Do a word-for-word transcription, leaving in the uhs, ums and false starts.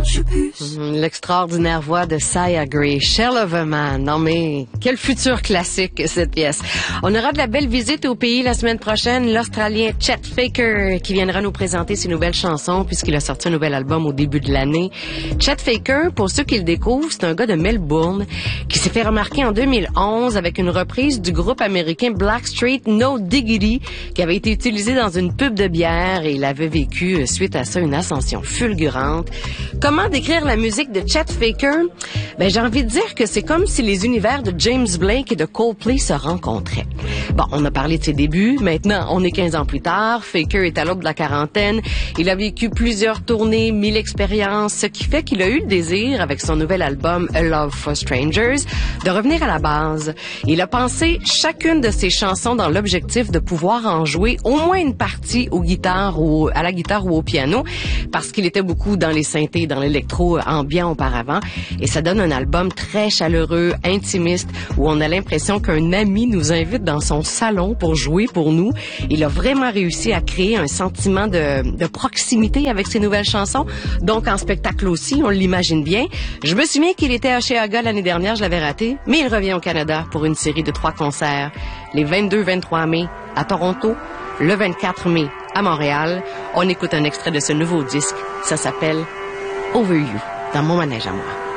L'extraordinaire voix de Sia Gray, Shell of a Man. Non mais, quel futur classique cette pièce. On aura de la belle visite au pays la semaine prochaine. L'Australien Chet Faker qui viendra nous présenter ses nouvelles chansons puisqu'il a sorti un nouvel album au début de l'année. Chet Faker, pour ceux qui le découvrent, c'est un gars de Melbourne qui s'est fait remarquer en deux mille onze avec une reprise du groupe américain Blackstreet No Diggity qui avait été utilisé dans une pub de bière et il avait vécu suite à ça une ascension fulgurante. Comment décrire la musique de Chet Faker? Ben, j'ai envie de dire que c'est comme si les univers de James Blake et de Coldplay se rencontraient. Bon, on a parlé de ses débuts. Maintenant, on est quinze ans plus tard. Faker est à l'aube de la quarantaine. Il a vécu plusieurs tournées, mille expériences, ce qui fait qu'il a eu le désir, avec son nouvel album A Love for Strangers, de revenir à la base. Il a pensé chacune de ses chansons dans l'objectif de pouvoir en jouer au moins une partie aux guitares ou à la guitare ou au piano, parce qu'il était beaucoup dans les synthés, dans l'électro ambiant auparavant. Et ça donne un album très chaleureux, intimiste, où on a l'impression qu'un ami nous invite dans son salon pour jouer pour nous. Il a vraiment réussi à créer un sentiment de, de proximité avec ses nouvelles chansons. Donc en spectacle aussi, on l'imagine bien. Je me souviens qu'il était à Cheaga l'année dernière, je l'avais raté, mais il revient au Canada pour une série de trois concerts. Les vingt-deux vingt-trois mai à Toronto, le vingt-quatre mai à Montréal. On écoute un extrait de ce nouveau disque. Ça s'appelle Over You, dans mon manège à moi.